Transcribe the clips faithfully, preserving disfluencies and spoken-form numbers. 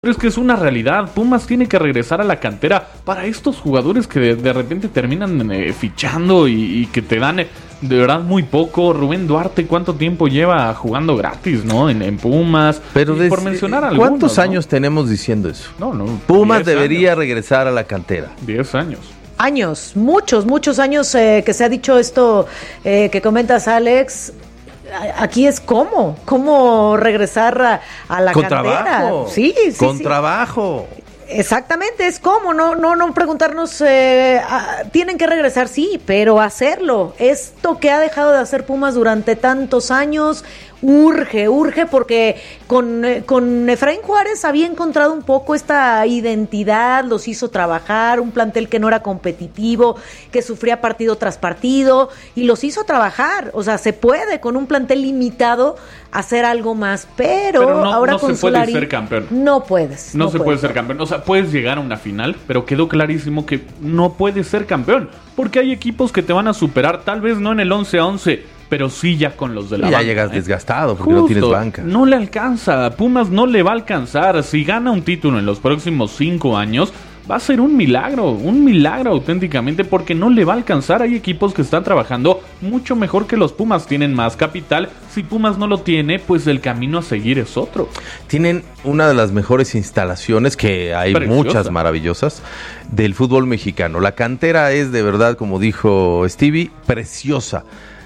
Pero es que es una realidad. Pumas tiene que regresar a la cantera para estos jugadores que de, de repente terminan eh, fichando y, y que te dan eh, de verdad muy poco. Rubén Duarte, ¿cuánto tiempo lleva jugando gratis, no? En, en Pumas. Pero des, por mencionar algunos, ¿cuántos ¿no? años tenemos diciendo eso? No, no. Pumas debería años. regresar a la cantera. Diez años. Años, muchos, muchos años eh, que se ha dicho esto eh, que comentas, Alex. Aquí es cómo, cómo regresar a, a la con cantera. Trabajo. Sí, sí, con sí. trabajo. Exactamente, es como, no, no, no preguntarnos, eh, a, tienen que regresar, sí, pero hacerlo. Esto que ha dejado de hacer Pumas durante tantos años, urge, urge, porque con, eh, con Efraín Juárez había encontrado un poco esta identidad, los hizo trabajar, un plantel que no era competitivo, que sufría partido tras partido, y los hizo trabajar. O sea, se puede con un plantel limitado hacer algo más, pero, pero no, ahora no con se puede Solari ser campeón. No puedes. No, no se puedes. puede ser campeón. O sea, puedes llegar a una final, pero quedó clarísimo que no puedes ser campeón. Porque hay equipos que te van a superar, tal vez no en el once a once, pero sí ya con los de la y ya banca. llegas ¿eh? desgastado porque Justo, no tienes banca. No le alcanza. Pumas no le va a alcanzar. Si gana un título en los próximos cinco años, va a ser un milagro, un milagro auténticamente, porque no le va a alcanzar. Hay equipos que están trabajando mucho mejor que los Pumas, tienen más capital. Si Pumas no lo tiene, pues el camino a seguir es otro. Tienen una de las mejores instalaciones, que hay Preciosa. Muchas maravillosas, del fútbol mexicano. La cantera es de verdad, como dijo Stevie, preciosa,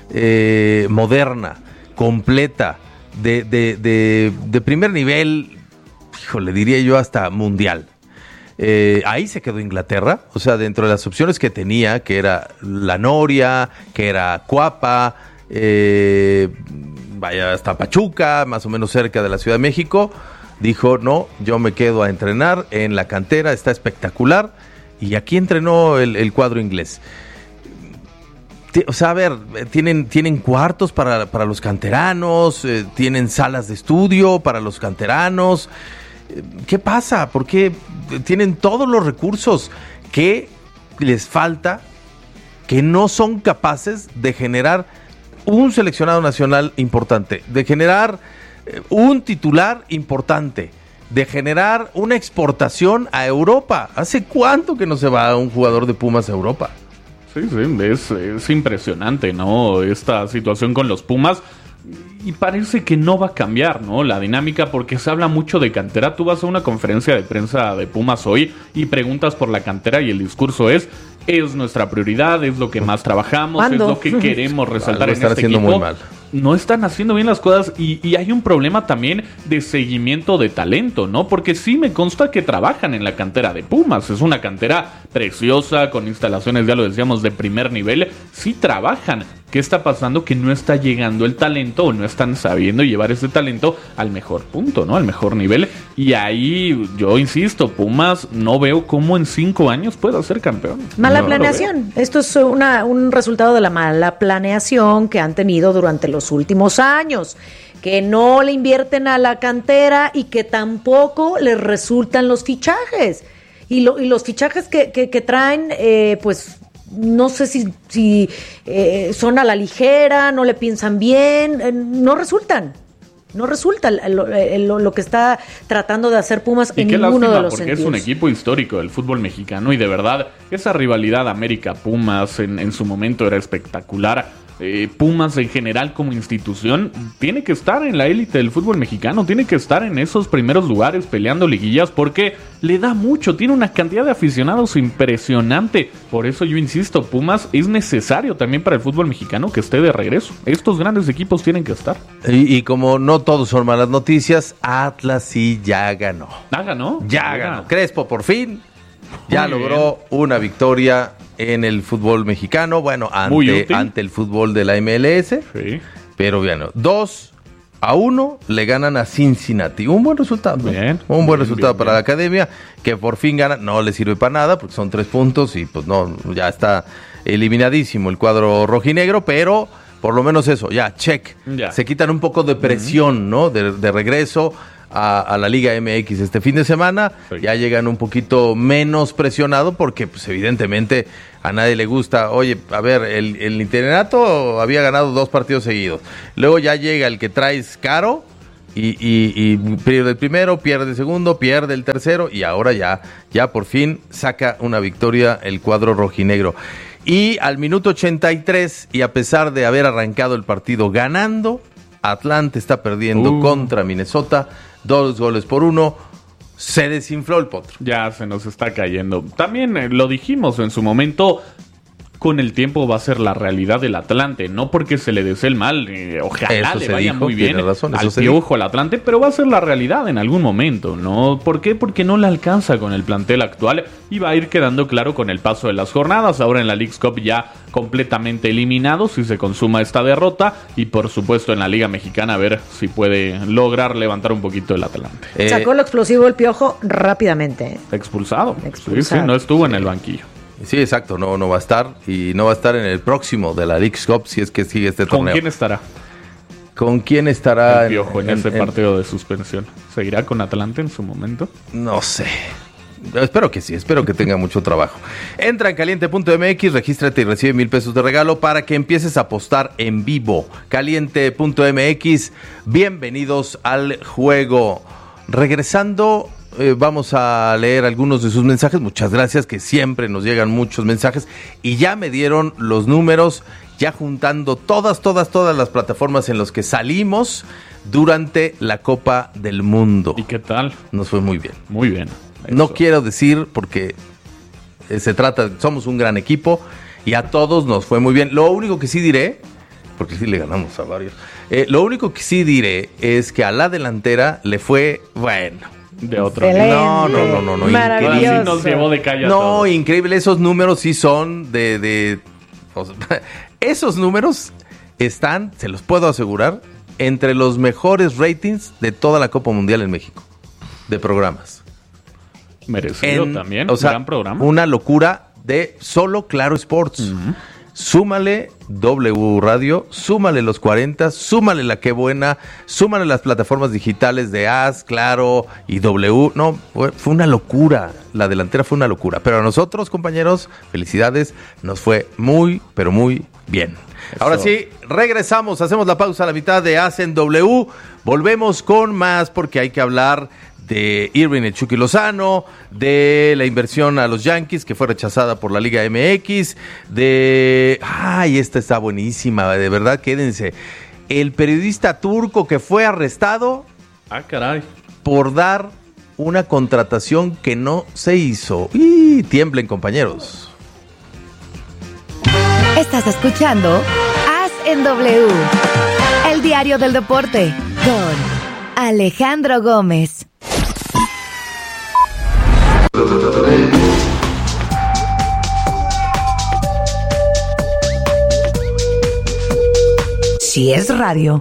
eh, moderna, completa, de, de, de, de primer nivel, híjole, diría yo hasta mundial. Eh, ahí se quedó Inglaterra, o sea, dentro de las opciones que tenía, que era La Noria, que era Cuapa, eh, vaya hasta Pachuca, más o menos cerca de la Ciudad de México, dijo, no, yo me quedo a entrenar en la cantera, está espectacular, y aquí entrenó el, el cuadro inglés. O sea, a ver, tienen, tienen cuartos para, para los canteranos, eh, tienen salas de estudio para los canteranos. ¿Qué pasa? ¿Por qué tienen todos los recursos que les falta, que no son capaces de generar un seleccionado nacional importante, de generar un titular importante, de generar una exportación a Europa? ¿Hace cuánto que no se va un jugador de Pumas a Europa? Sí, sí, es, es impresionante, ¿no? Esta situación con los Pumas. Y parece que no va a cambiar, ¿no? La dinámica, porque se habla mucho de cantera. Tú vas a una conferencia de prensa de Pumas hoy y preguntas por la cantera y el discurso es, es nuestra prioridad, es lo que más trabajamos, ¿Cuándo? Es lo que queremos resaltar en están este haciendo equipo. muy mal. No están haciendo bien las cosas y, y hay un problema también de seguimiento de talento, ¿no? Porque sí me consta que trabajan en la cantera de Pumas. Es una cantera preciosa, con instalaciones, ya lo decíamos, de primer nivel. Sí trabajan. ¿Qué está pasando? Que no está llegando el talento o no están sabiendo llevar ese talento al mejor punto, ¿no? Al mejor nivel. Y ahí, yo insisto, Pumas no veo cómo en cinco años pueda ser campeón. Mala No planeación. Esto es una, un resultado de la mala planeación que han tenido durante los últimos años. Que no le invierten a la cantera y que tampoco les resultan los fichajes. Y, lo, y los fichajes que, que, que traen, eh, pues... no sé si, si eh, son a la ligera, no le piensan bien, eh, no resultan. No resulta lo, lo, lo que está tratando de hacer Pumas y en qué ninguno lástima, de los porque sentidos. es un equipo histórico del fútbol mexicano y de verdad esa rivalidad América-Pumas en, en su momento era espectacular. Eh, Pumas en general como institución tiene que estar en la élite del fútbol mexicano, tiene que estar en esos primeros lugares peleando liguillas porque le da mucho, tiene una cantidad de aficionados impresionante. Por eso yo insisto, Pumas es necesario también para el fútbol mexicano que esté de regreso. Estos grandes equipos tienen que estar. Y, y como no todos son malas noticias, Atlas sí ya ganó. Ah, ganó. Ya Mira. ganó. Crespo por fin ya Muy logró bien. una victoria en el fútbol mexicano, bueno, Muy ante, útil. ante el fútbol de la M L S, Sí. pero bueno, dos a uno le ganan a Cincinnati. Un buen resultado. ¿no? Bien, Un buen bien, resultado bien, para bien. la academia, que por fin gana. No le sirve para nada porque son tres puntos y pues no, ya está eliminadísimo el cuadro rojinegro, pero por lo menos eso, ya, check. Ya. Se quitan un poco de presión, ¿no? De, de regreso a, a la Liga M X este fin de semana. Sí. Ya llegan un poquito menos presionado porque pues evidentemente a nadie le gusta. Oye, a ver, el, el Interinato había ganado dos partidos seguidos. Luego ya llega el que traes caro Y, y, y pierde el primero, pierde el segundo, pierde el tercero y ahora ya, ya por fin saca una victoria el cuadro rojinegro. Y al minuto ochenta y tres, y a pesar de haber arrancado el partido ganando, Atlante está perdiendo uh. contra Minnesota, dos goles por uno. Se desinfló el potro. Ya se nos está cayendo. También eh, lo dijimos en su momento. Con el tiempo va a ser la realidad del Atlante, no porque se le desee el mal, eh, ojalá eso le vaya dijo, muy bien razón, al Piojo al Atlante, pero va a ser la realidad en algún momento, ¿no? ¿Por qué? Porque no le alcanza con el plantel actual y va a ir quedando claro con el paso de las jornadas. Ahora en la Leagues Cup ya completamente eliminado si se consuma esta derrota, y por supuesto en la Liga Mexicana a ver si puede lograr levantar un poquito el Atlante. Eh, Sacó lo explosivo el Piojo rápidamente. ¿eh? Expulsado. Expulsado. Sí, sí, no estuvo en el banquillo. Sí, exacto, no, no va a estar y no va a estar en el próximo de la Leagues Cup si es que sigue este torneo. ¿Con quién estará? ¿Con quién estará? El Piojo en, en ese en, partido de suspensión. ¿Seguirá con Atlante en su momento? No sé. Espero que sí, espero que tenga mucho trabajo. Entra en caliente punto m x, regístrate y recibe mil pesos de regalo para que empieces a apostar en vivo. caliente punto m x, bienvenidos al juego. Regresando... Eh, vamos a leer algunos de sus mensajes. Muchas gracias, que siempre nos llegan muchos mensajes. Y ya me dieron los números, ya juntando todas, todas, todas las plataformas en las que salimos durante la Copa del Mundo. ¿Y qué tal? Nos fue muy bien. Muy bien. Eso. No quiero decir porque eh, se trata, somos un gran equipo y a todos nos fue muy bien. Lo único que sí diré, porque sí le ganamos a varios, eh, lo único que sí diré es que a la delantera le fue, bueno... De otro. No, no, no, no, no. Maravilloso. Nos llevó de calle a no, todos. Increíble. Esos números sí son de, de o sea, esos números están, se los puedo asegurar, entre los mejores ratings de toda la Copa Mundial en México, de programas. Merecido en, también, o sea, gran programa. Una locura de solo Claro Sports. Uh-huh. Súmale W Radio, súmale los cuarenta, súmale la Qué Buena, súmale las plataformas digitales de A S, Claro y W. No, fue, fue una locura. La delantera fue una locura. Pero a nosotros, compañeros, felicidades. Nos fue muy, pero muy bien. Eso. Ahora sí, regresamos. Hacemos la pausa a la mitad de A S en W. Volvemos con más porque hay que hablar de Irving el Chucky Lozano, de la inversión a los Yankees que fue rechazada por la Liga M X, de... ¡Ay, esta está buenísima! De verdad, quédense. El periodista turco que fue arrestado... ¡Ah, caray! Por dar una contratación que no se hizo. ¡Y tiemblen, compañeros! Estás escuchando A S en W, el diario del deporte, con Alejandro Gómez. Si es radio,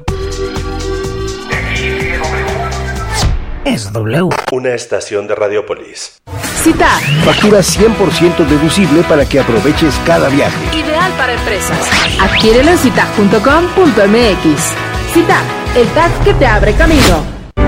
es W. Una estación de Radiopolis. Cita. Factura cien por ciento deducible para que aproveches cada viaje. Ideal para empresas. Adquiérelo en cita punto com punto m x. Cita, el tag que te abre camino.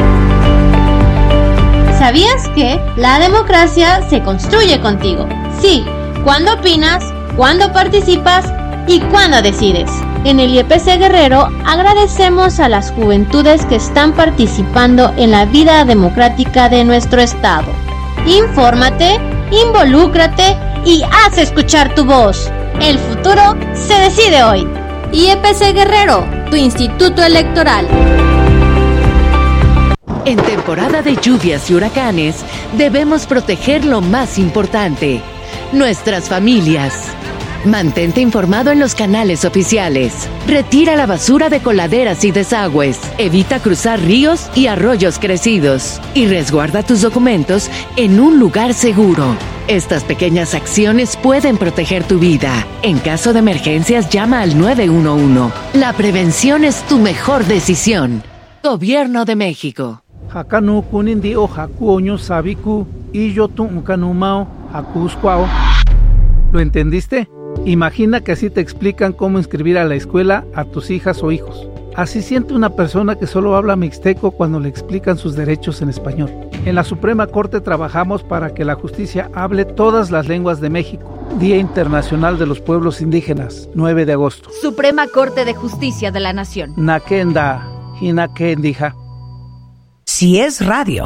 ¿Sabías que la democracia se construye contigo? Sí, cuando opinas, cuando participas y cuando decides. En el I E P C Guerrero agradecemos a las juventudes que están participando en la vida democrática de nuestro estado. Infórmate, involúcrate y haz escuchar tu voz. El futuro se decide hoy. I E P C Guerrero, tu instituto electoral. En temporada de lluvias y huracanes, debemos proteger lo más importante, nuestras familias. Mantente informado en los canales oficiales. Retira la basura de coladeras y desagües. Evita cruzar ríos y arroyos crecidos. Y resguarda tus documentos en un lugar seguro. Estas pequeñas acciones pueden proteger tu vida. En caso de emergencias, llama al nueve uno uno. La prevención es tu mejor decisión. Gobierno de México. Hakanu kunindi o hakuoño sabiku y yo tu unkanumao hakuskwao. ¿Lo entendiste? Imagina que así te explican cómo inscribir a la escuela a tus hijas o hijos. Así siente una persona que solo habla mixteco cuando le explican sus derechos en español. En la Suprema Corte trabajamos para que la justicia hable todas las lenguas de México. Día Internacional de los Pueblos Indígenas, nueve de agosto. Suprema Corte de Justicia de la Nación. Nakenda, Hinakendija. sí es radio.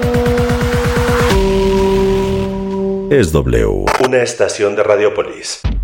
Es W, una estación de Radiopolis.